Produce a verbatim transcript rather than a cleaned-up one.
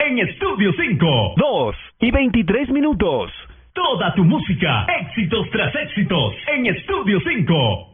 en Estudio cinco. dos y veintitrés minutos. Toda tu música, éxitos tras éxitos, en Estudio cinco.